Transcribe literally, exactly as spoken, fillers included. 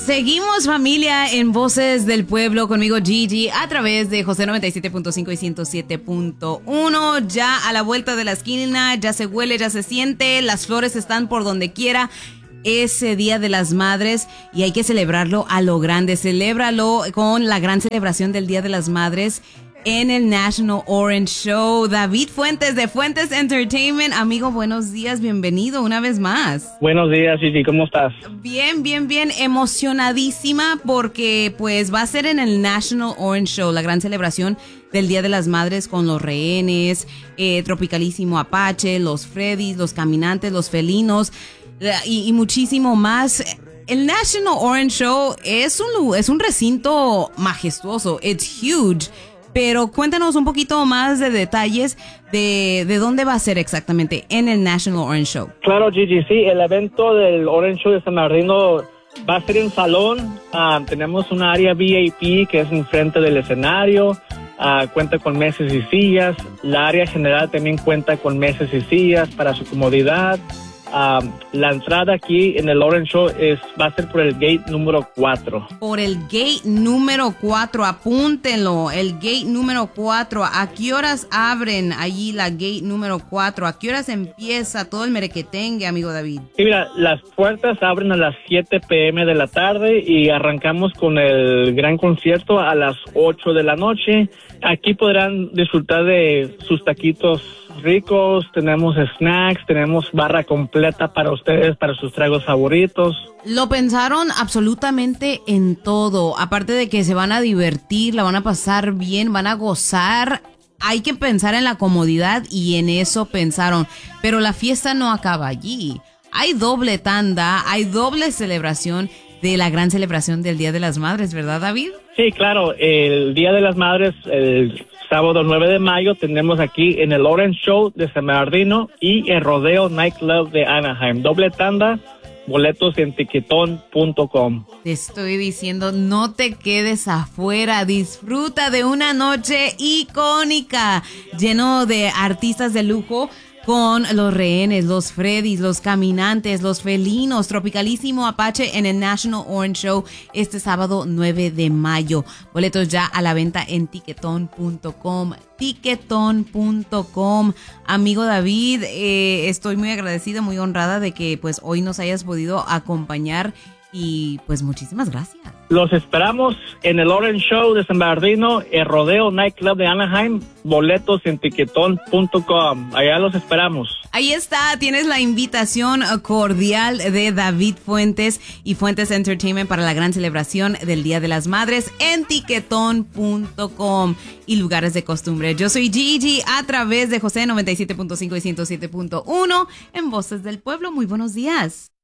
Seguimos, familia, en Voces del Pueblo, conmigo Gigi, a través de José noventa y siete punto cinco y ciento siete punto uno. Ya a la vuelta de la esquina, ya se huele, ya se siente, las flores están por donde quiera. Ese Día de las Madres y hay que celebrarlo a lo grande. Celébralo con la gran celebración del Día de las Madres en el National Orange Show. David Fuentes de Fuentes Entertainment. Amigo, buenos días, bienvenido una vez más. Buenos días, Gigi, ¿cómo estás? Bien, bien, bien, emocionadísima porque pues va a ser en el National Orange Show, la gran celebración del Día de las Madres con los rehenes, eh, Tropicalísimo Apache, los Freddys, los caminantes, los felinos y, y muchísimo más. El National Orange Show es un, es un recinto majestuoso, it's huge. Pero cuéntanos un poquito más de detalles de, de dónde va a ser exactamente en el National Orange Show. Claro, Gigi, sí, el evento del Orange Show de San Bernardino va a ser en salón. Uh, tenemos un área V I P que es enfrente del escenario. Uh, cuenta con mesas y sillas. La área general también cuenta con mesas y sillas para su comodidad. Uh, la entrada aquí en el Orange Show es, va a ser por el gate número cuatro. Por el gate número cuatro, apúntenlo, el gate número cuatro. ¿A qué horas abren allí la gate número cuatro? ¿A qué horas empieza todo el merequetengue, amigo David? Sí, mira, las puertas abren a las siete p.m. de la tarde y arrancamos con el gran concierto a las ocho de la noche. Aquí podrán disfrutar de sus taquitos ricos, tenemos snacks, tenemos barra completa para ustedes, para sus tragos favoritos. Lo pensaron absolutamente en todo, aparte de que se van a divertir, la van a pasar bien, van a gozar. Hay que pensar en la comodidad y en eso pensaron, pero la fiesta no acaba allí. Hay doble tanda, hay doble celebración de la gran celebración del Día de las Madres, ¿verdad, David? Sí, claro, el Día de las Madres, el sábado nueve de mayo, tenemos aquí en el Orange Show de San Bernardino y el Rodeo Nightclub de Anaheim. Doble tanda, boletos en tiquetón punto com. Te estoy diciendo, no te quedes afuera, disfruta de una noche icónica, lleno de artistas de lujo, con los rehenes, los Freddys, los caminantes, los felinos, Tropicalísimo Apache en el National Orange Show este sábado nueve de mayo. Boletos ya a la venta en tiquetón punto com. tiquetón punto com. Amigo David, eh, estoy muy agradecida, muy honrada de que pues hoy nos hayas podido acompañar y pues muchísimas gracias. Los esperamos en el Orange Show de San Bernardino, el Rodeo Nightclub de Anaheim, boletos en tiquetón punto com. Allá los esperamos. Ahí está, tienes la invitación cordial de David Fuentes y Fuentes Entertainment para la gran celebración del Día de las Madres en tiquetón punto com y lugares de costumbre. Yo soy Gigi a través de José noventa y siete punto cinco y ciento siete punto uno en Voces del Pueblo. Muy buenos días.